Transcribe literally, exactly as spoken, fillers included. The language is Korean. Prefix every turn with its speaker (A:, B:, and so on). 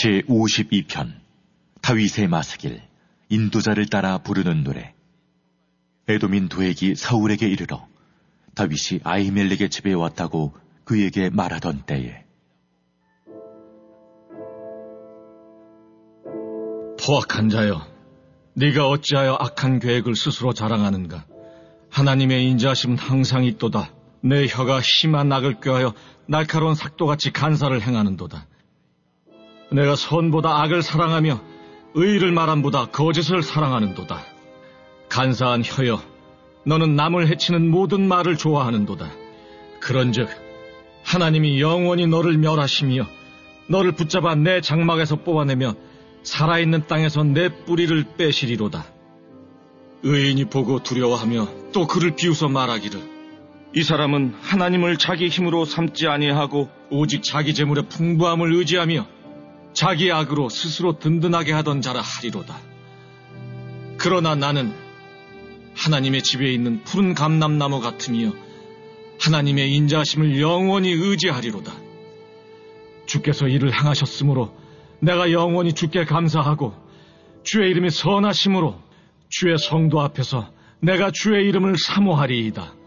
A: 제오십이 편 다윗의 마스길 인도자를 따라 부르는 노래. 에돔인 도액이 사울에게 이르러 다윗이 아히멜렉의 집에 왔다고 그에게 말하던 때에,
B: 포악한 자여, 네가 어찌하여 악한 계획을 스스로 자랑하는가? 하나님의 인자하심은 항상 있도다. 내 혀가 심한 악을 꾀하여 날카로운 삭도같이 간사를 행하는도다. 내가 선보다 악을 사랑하며 의를 말함보다 거짓을 사랑하는도다. 간사한 혀여, 너는 남을 해치는 모든 말을 좋아하는도다. 그런즉 하나님이 영원히 너를 멸하시며 너를 붙잡아 내 장막에서 뽑아내며 살아있는 땅에서 내 뿌리를 빼시리로다. 의인이 보고 두려워하며 또 그를 비웃어 말하기를, 이 사람은 하나님을 자기 힘으로 삼지 아니하고 오직 자기 재물의 풍부함을 의지하며 자기 악으로 스스로 든든하게 하던 자라 하리로다. 그러나 나는 하나님의 집에 있는 푸른 감람나무 같으며 하나님의 인자하심을 영원히 의지하리로다. 주께서 이를 행하셨으므로 내가 영원히 주께 감사하고 주의 이름이 선하심으로 주의 성도 앞에서 내가 주의 이름을 사모하리이다.